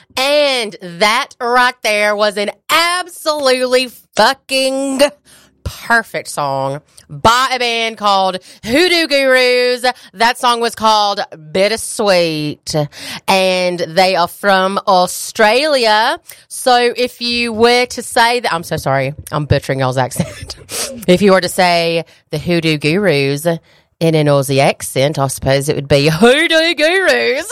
And that right there was an absolutely fucking perfect song by a band called Hoodoo Gurus. That song was called Bittersweet, and they are from Australia. So if you were to say that, I'm so sorry, I'm butchering y'all's accent. If you were to say the Hoodoo Gurus in an Aussie accent, I suppose it would be Hoodoo Gurus.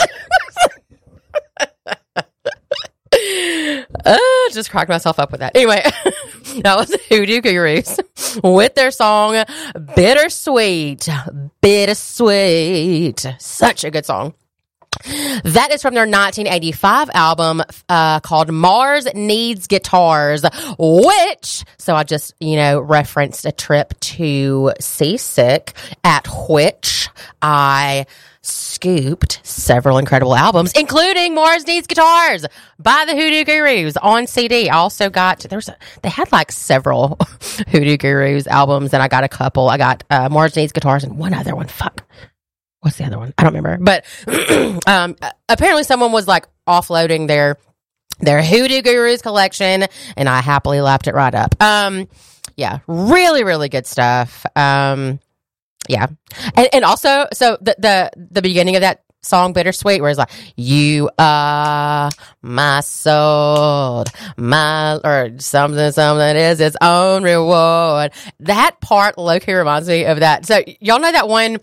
Just cracked myself up with that. Anyway, that was the Hoodoo Gurus with their song Bittersweet. Bittersweet. Such a good song. That is from their 1985 album called Mars Needs Guitars, which, so I just, referenced a trip to Seasick, at which I scooped several incredible albums, including Mars Needs Guitars by the Hoodoo Gurus on CD. I also got, they had like several Hoodoo Gurus albums, and I got a couple. I got Mars Needs Guitars and one other one. Fuck. What's the other one? I don't remember. But apparently someone was like offloading their Hoodoo Gurus collection, and I happily lapped it right up. Yeah, really, really good stuff. Yeah. And also, so the beginning of that song, Bittersweet, where it's like, you are my soul, or something is its own reward. That part low-key reminds me of that. So y'all know that one,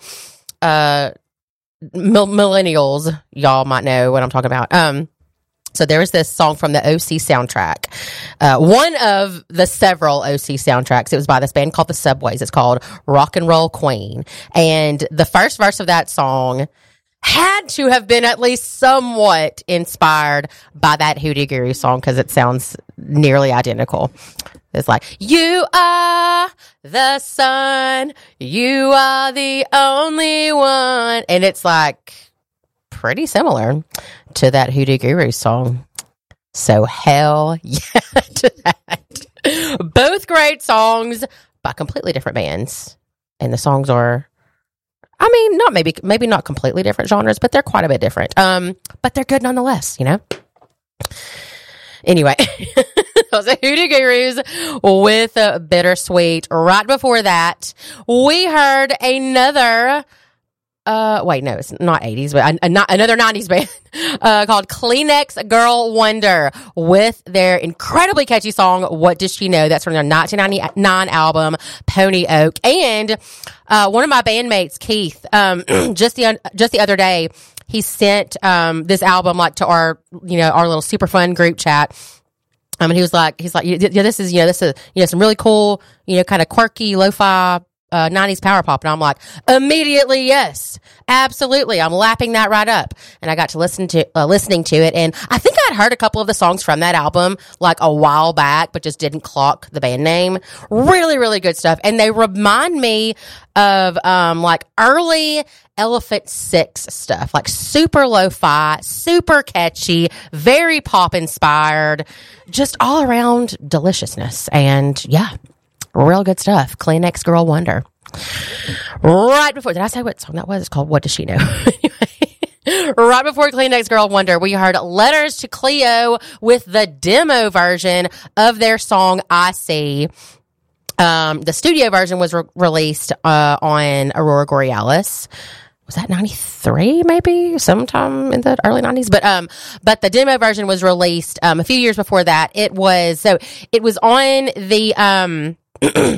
millennials, y'all might know what I'm talking about. So there was this song from the OC soundtrack. One of the several OC soundtracks. It was by this band called The Subways. It's called Rock and Roll Queen. And the first verse of that song had to have been at least somewhat inspired by that Hoodoo Guru song, because it sounds nearly identical. It's like, you are the sun, you are the only one. And it's like pretty similar to that Hoodoo Guru song. So hell yeah to that. Both great songs by completely different bands. And the songs are, I mean, not maybe not completely different genres, but they're quite a bit different. But they're good nonetheless, Anyway, it was the Hoodoo Gurus with Bittersweet. Right before that, we heard another, wait, no, it's not 80s, but another 90s band called Kleenex Girl Wonder with their incredibly catchy song, What Does She Know? That's from their 1999 album, Pony Oak. And one of my bandmates, Keith, just the other day, he sent this album like to our little super fun group chat. And he's like, yeah, this is some really cool, kind of quirky lo-fi 90s power pop. And I'm like, immediately, yes, absolutely. I'm lapping that right up. And I got to listening to it. And I think I'd heard a couple of the songs from that album like a while back, but just didn't clock the band name. Really, really good stuff. And they remind me of like early Elephant Six stuff, like super lo-fi, super catchy, very pop inspired, just all around deliciousness. And yeah, real good stuff. Kleenex Girl Wonder. Right before, did I say what song that was? It's called What Does She Know? Right before Kleenex Girl Wonder, we heard Letters to Cleo with the demo version of their song I See. The studio version was released on Aurora Borealis. Was that 93 maybe? Sometime in the early 90s? But the demo version was released a few years before that. It was on the